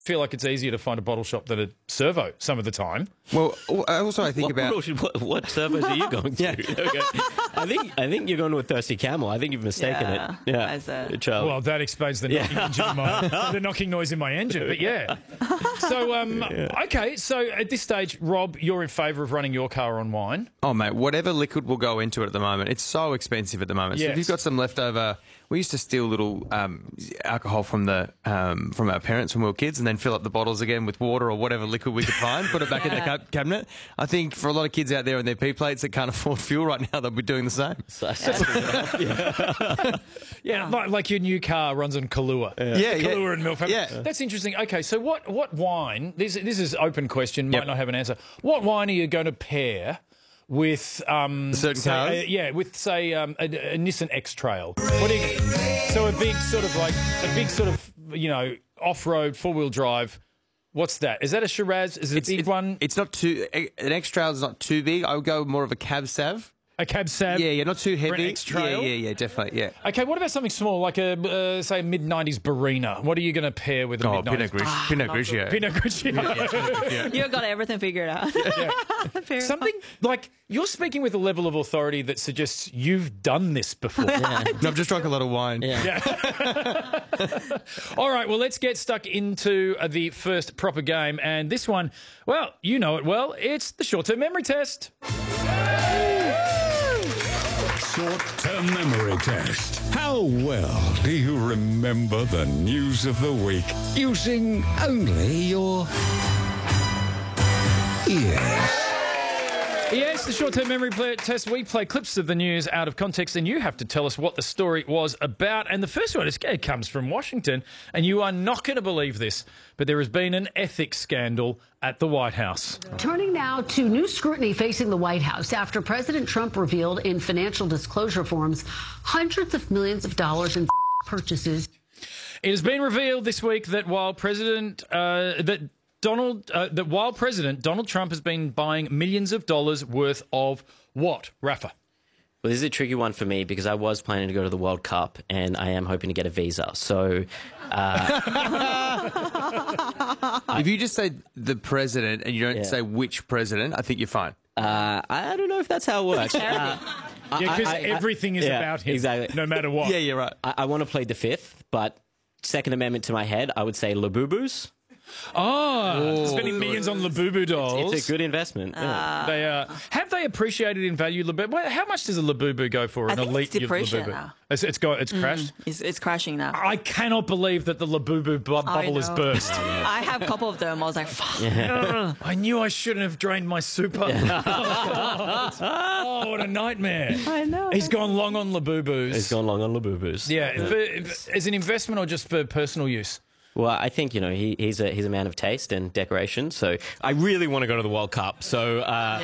feel like it's easier to find a bottle shop than a servo some of the time. Well, also I think about... What servos are you going to? Okay. I think you're going to a Thirsty Camel. I think you've mistaken it. Yeah, Charlie. Well, that explains the knocking, the knocking noise in my engine, but yeah. So, okay, so at this stage, Rob, you're in favour of running your car on wine? Oh, mate, whatever liquid will go into it at the moment. It's so expensive at the moment. So if you've got some leftover... We used to steal little alcohol from our parents when we were kids and then fill up the bottles again with water or whatever liquid we could find, put it back in the cabinet. I think for a lot of kids out there on their P plates that can't afford fuel right now, they'll be doing the same. Like your new car runs on Kahlua. Kahlua and milk. Yeah. That's interesting. Okay, so what wine, this is open question, might not have an answer. What wine are you going to pair with certain cars? With say a Nissan X-Trail. So a big sort of off-road 4-wheel drive. What's that? Is that a Shiraz? Is it a big one? It's not too... An X-Trail is not too big. I would go more of a Cab Sav. A Cab Sav? Yeah, not too heavy. For an X-Trail? Yeah, definitely, yeah. Okay, what about something small, like a, say, mid-90s Barina? What are you going to pair with a mid-90s? Pinot Grigio. Pinot Grigio. You've got everything figured out. Something like you're speaking with a level of authority that suggests you've done this before. No, I've just drunk a lot of wine. All right, well, let's get stuck into the first proper game. And this one, well, you know it well. It's the short-term memory test. Short-term memory test. How well do you remember the news of the week using only your ears? Yes, the short-term memory test. We play clips of the news out of context, and you have to tell us what the story was about. And the first one comes from Washington, and you are not going to believe this, but there has been an ethics scandal at the White House. Turning now to new scrutiny facing the White House after President Trump revealed in financial disclosure forms hundreds of millions of dollars in purchases. It has been revealed this week that while President Donald Trump has been buying millions of dollars worth of what, Rafa? Well, this is a tricky one for me because I was planning to go to the World Cup and I am hoping to get a visa. So, if you just say the president and you don't say which president, I think you're fine. I don't know if that's how it works. Because everything is about him, exactly. No matter what. Yeah, you're right. I want to play the fifth, but Second Amendment to my head, I would say Labubus. Spending millions on Labubu dolls. It's a good investment. Have they appreciated in value Labubu? How much does a Labubu go for? I think elite it's depreciated Labubu? now. It's crashed? It's crashing now. I cannot believe that the Labubu bubble has burst. I have a couple of them. I was like, fuck. I knew I shouldn't have drained my super. Oh, what a nightmare. I know. He's gone long on Labubus. Yeah, as an investment or just for personal use? Well, I think, he's a man of taste and decoration, so I really want to go to the World Cup. So